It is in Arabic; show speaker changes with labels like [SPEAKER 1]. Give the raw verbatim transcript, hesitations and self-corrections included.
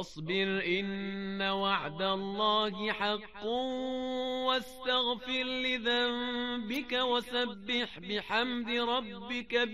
[SPEAKER 1] فاصبر إن وعد الله حق واستغفر لذنبك وسبح بحمد ربك